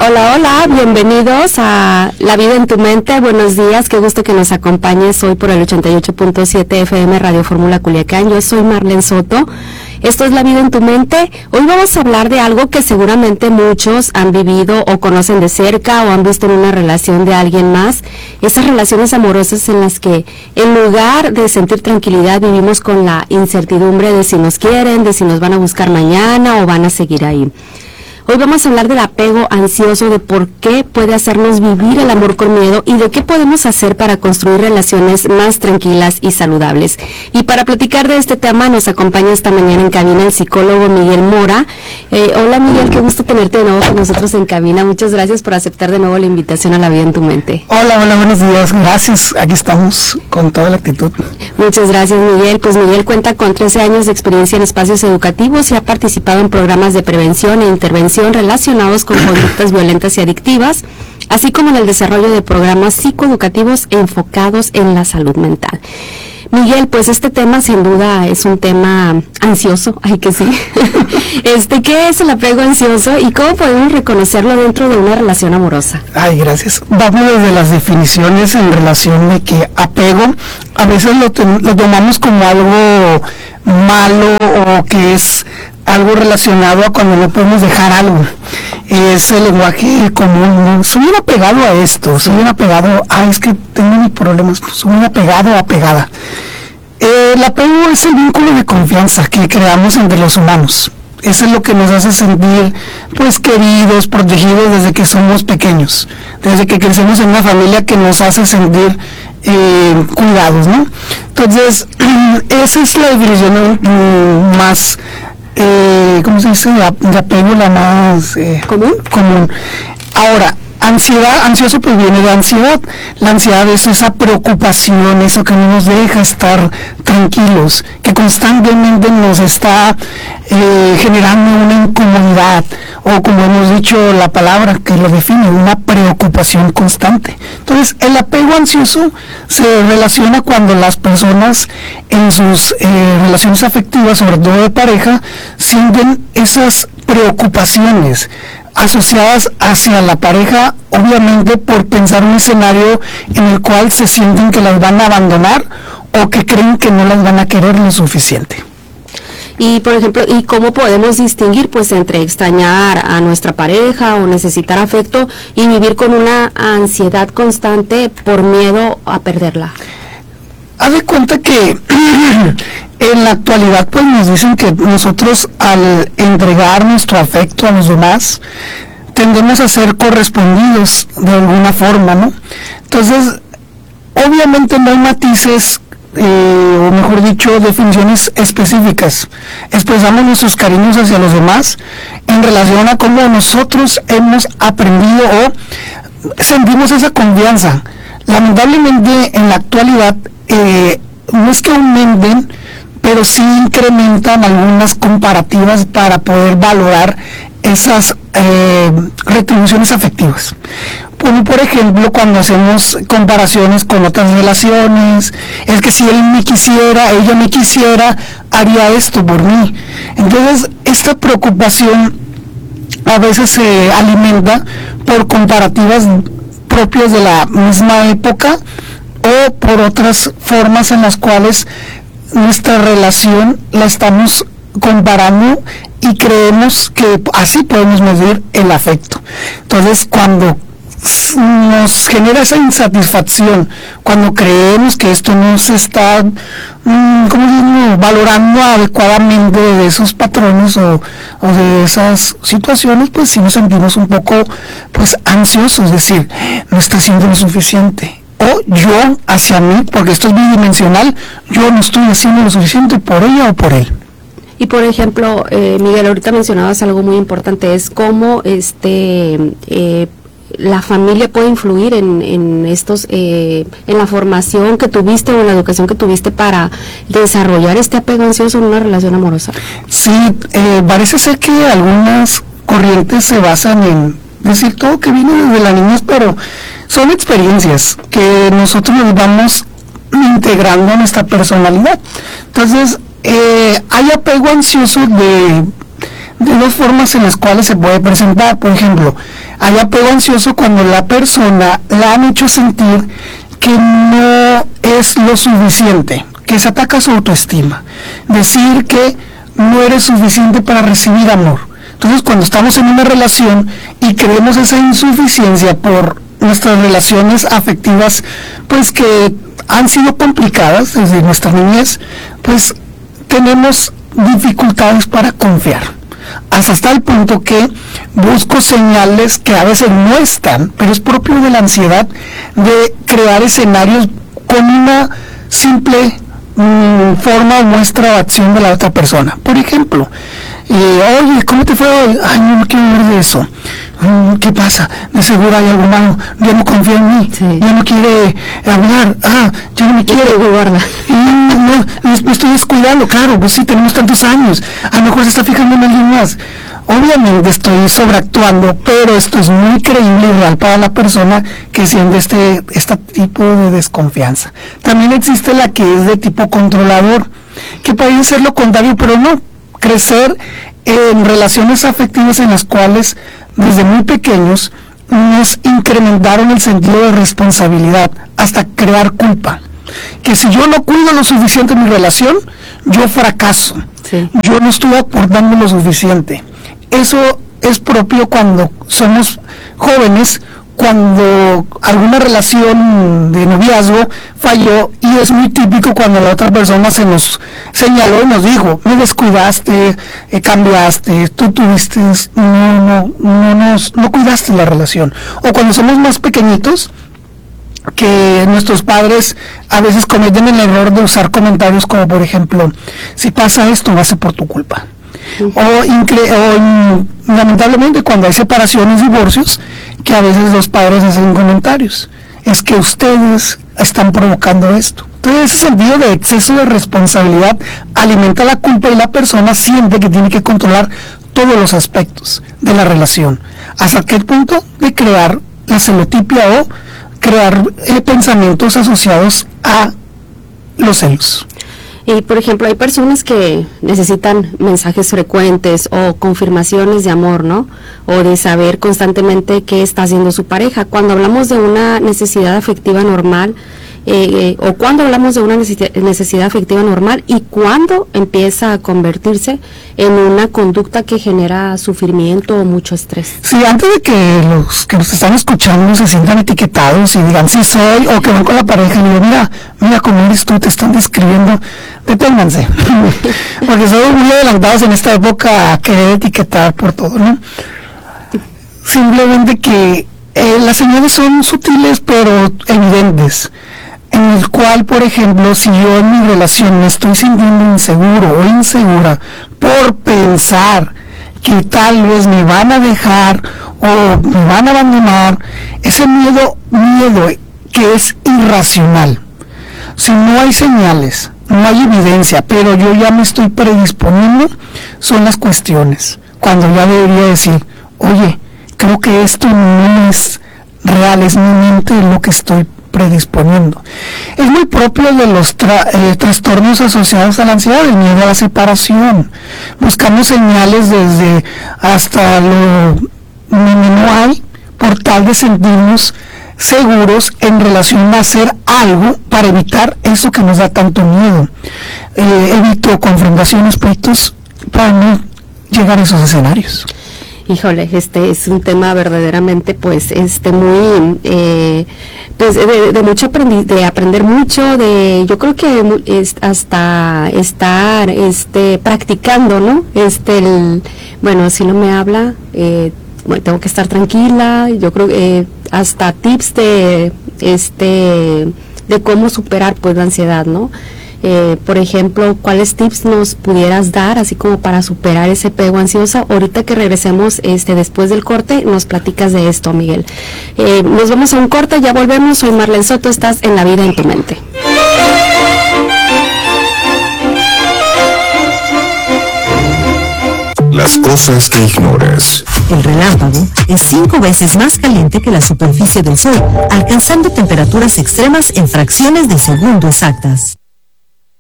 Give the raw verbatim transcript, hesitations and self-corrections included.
Hola, hola, bienvenidos a La Vida en tu Mente. Buenos días, qué gusto que nos acompañes hoy por el ochenta y ocho punto siete F M Radio Fórmula Culiacán. Yo soy Marlene Soto. Esto es La Vida en tu Mente. Hoy vamos a hablar de algo que seguramente muchos han vivido o conocen de cerca o han visto en una relación de alguien más. Esas relaciones amorosas en las que en lugar de sentir tranquilidad vivimos con la incertidumbre de si nos quieren, de si nos van a buscar mañana o van a seguir ahí. Hoy vamos a hablar del apego ansioso, de por qué puede hacernos vivir el amor con miedo y de qué podemos hacer para construir relaciones más tranquilas y saludables. Y para platicar de este tema nos acompaña esta mañana en cabina el psicólogo Miguel Mora. Eh, hola Miguel, qué gusto tenerte de nuevo con nosotros en cabina. Muchas gracias por aceptar de nuevo la invitación a La Vida en tu Mente. Hola, hola, buenos días. Gracias. Aquí estamos con toda la actitud. Muchas gracias Miguel. Pues Miguel cuenta con trece años de experiencia en espacios educativos y ha participado en programas de prevención e intervención relacionados con conductas violentas y adictivas, así como en el desarrollo de programas psicoeducativos enfocados en la salud mental. Miguel, pues este tema sin duda es un tema ansioso, ay que sí. Este, ¿qué es el apego ansioso y cómo podemos reconocerlo dentro de una relación amorosa? Ay, gracias. Vamos desde las definiciones en relación de que apego, a veces lo, lo tomamos como algo malo o que es algo relacionado a cuando no podemos dejar algo. Es el lenguaje común, ¿no? Soy bien apegado a esto, soy bien apegado a, es que tengo mis problemas, soy bien apegado o apegada. Eh, el apego es el vínculo de confianza que creamos entre los humanos. Eso es lo que nos hace sentir, pues, queridos, protegidos desde que somos pequeños, desde que crecemos en una familia que nos hace sentir eh, cuidados, ¿no? Entonces, esa es la definición mm, más Eh, ¿cómo se dice? De apego, la más eh, ¿Común? común. Ahora, ansiedad, ansioso pues viene de ansiedad. La ansiedad es esa preocupación, eso que no nos deja estar tranquilos, que constantemente nos está eh, generando una incomodidad, o como hemos dicho la palabra que lo define, una preocupación constante. Entonces, el apego ansioso se relaciona cuando las personas en sus eh, relaciones afectivas, sobre todo de pareja, sienten esas preocupaciones asociadas hacia la pareja, obviamente por pensar un escenario en el cual se sienten que las van a abandonar o que creen que no las van a querer lo suficiente. Y por ejemplo, ¿y cómo podemos distinguir pues entre extrañar a nuestra pareja o necesitar afecto y vivir con una ansiedad constante por miedo a perderla? Haz de cuenta que en la actualidad pues nos dicen que nosotros al entregar nuestro afecto a los demás tendemos a ser correspondidos de alguna forma, ¿no? Entonces, obviamente no hay matices, eh, o mejor dicho, definiciones específicas. Expresamos nuestros cariños hacia los demás en relación a cómo nosotros hemos aprendido o sentimos esa confianza. Lamentablemente en la actualidad eh, no es que aumenten, pero sí incrementan algunas comparativas para poder valorar esas eh, retribuciones afectivas. Como por ejemplo cuando hacemos comparaciones con otras relaciones, es que si él me quisiera, ella me quisiera, haría esto por mí. Entonces esta preocupación a veces se alimenta por comparativas propias de la misma época o por otras formas en las cuales nuestra relación la estamos comparando y creemos que así podemos medir el afecto. Entonces, cuando nos genera esa insatisfacción, cuando creemos que esto no se está mmm, ¿cómo digo? valorando adecuadamente de esos patrones o, o de esas situaciones, pues sí nos sentimos un poco pues ansiosos, es decir, no está haciendo lo suficiente. O yo hacia mí, porque esto es bidimensional, yo no estoy haciendo lo suficiente por ella o por él. Y por ejemplo, eh, Miguel, ahorita mencionabas algo muy importante, es cómo este eh, la familia puede influir en, en estos, eh, en la formación que tuviste o en la educación que tuviste para desarrollar este apego ansioso en una relación amorosa. Sí, eh, parece ser que algunas corrientes se basan en decir todo que viene desde la niñez, pero son experiencias que nosotros nos vamos integrando a nuestra personalidad. Entonces, eh, hay apego ansioso de, de dos formas en las cuales se puede presentar. Por ejemplo, Hay apego ansioso cuando la persona la han hecho sentir que no es lo suficiente, que se ataca su autoestima, decir que no eres suficiente para recibir amor. Entonces, cuando estamos en una relación y creemos esa insuficiencia por nuestras relaciones afectivas, pues que han sido complicadas desde nuestra niñez, pues tenemos dificultades para confiar, hasta hasta el punto que busco señales que a veces no están, pero es propio de la ansiedad de crear escenarios con una simple mmm, forma o muestra o acción de la otra persona. Por ejemplo, eh, oye, ¿cómo te fue hoy? Ay, no, no quiero hablar de eso. ¿Qué pasa? De seguro hay algo malo, ya no confía en mí, sí. Ya no quiere hablar, ah, ya no me quiere guardar. No, no, me estoy descuidando, claro, pues sí, tenemos tantos años, a lo mejor se está fijando en alguien más. Obviamente estoy sobreactuando, pero esto es muy creíble y real para la persona que siente este, este tipo de desconfianza. También existe la que es de tipo controlador, que puede ser lo contrario, pero no, crecer en relaciones afectivas en las cuales desde muy pequeños nos incrementaron el sentido de responsabilidad hasta crear culpa, que si yo no cuido lo suficiente mi relación, yo fracaso, sí. Yo no estoy aportando lo suficiente. Eso es propio cuando somos jóvenes, cuando alguna relación de noviazgo falló, y es muy típico cuando la otra persona se nos señaló y nos dijo, me descuidaste, eh, cambiaste, tú tuviste, no, no, no, no, no cuidaste la relación. O cuando somos más pequeñitos, que nuestros padres a veces cometen el error de usar comentarios como, por ejemplo, si pasa esto va a ser por tu culpa. Uh-huh. O, incre- o in- lamentablemente cuando hay separaciones, divorcios, que a veces los padres hacen comentarios, es que ustedes están provocando esto. Entonces, ese sentido de exceso de responsabilidad alimenta la culpa y la persona siente que tiene que controlar todos los aspectos de la relación, hasta qué punto de crear la celotipia o crear eh, pensamientos asociados a los celos. Y por ejemplo, hay personas que necesitan mensajes frecuentes o confirmaciones de amor, ¿no? O de saber constantemente qué está haciendo su pareja. Cuando hablamos de una necesidad afectiva normal, eh, eh, o cuando hablamos de una necesidad afectiva normal y cuando empieza a convertirse en una conducta que genera sufrimiento o mucho estrés. Sí, antes de que los que nos están escuchando se sientan etiquetados y digan sí soy, o que van con la pareja y digan mira, mira cómo eres tú, te están describiendo, deténganse, porque somos muy adelantados en esta época a querer etiquetar por todo, ¿no? Simplemente que eh, las señales son sutiles pero evidentes, en el cual, por ejemplo, si yo en mi relación me estoy sintiendo inseguro o insegura por pensar que tal vez me van a dejar o me van a abandonar, ese miedo, miedo que es irracional. Si no hay señales, no hay evidencia, pero yo ya me estoy predisponiendo, son las cuestiones, cuando ya debería decir, oye, creo que esto no es real, es mi mente lo que estoy predisponiendo. Es muy propio de los tra- eh, trastornos asociados a la ansiedad, el miedo a la separación. Buscamos señales desde hasta lo mínimo hay, por tal de sentirnos seguros en relación a hacer algo para evitar eso que nos da tanto miedo. Eh, evito confrontaciones, pleitos, para no llegar a esos escenarios. Híjole, este es un tema verdaderamente, pues, este muy, eh, pues, de, de mucho aprendi- de aprender mucho, de, yo creo que es hasta estar, este, practicando, ¿no? Este, el, bueno, si no me habla, eh, bueno, tengo que estar tranquila. Yo creo que eh, hasta tips de, este, de cómo superar, pues, la ansiedad, ¿no? Eh, por ejemplo, ¿cuáles tips nos pudieras dar así como para superar ese apego ansioso? Ahorita que regresemos este después del corte, nos platicas de esto, Miguel. Eh, nos vamos a un corte, ya volvemos. Soy Marlene Soto, estás en La Vida en tu Mente. Las cosas que ignoras. El relámpago es cinco veces más caliente que la superficie del Sol, alcanzando temperaturas extremas en fracciones de segundo exactas.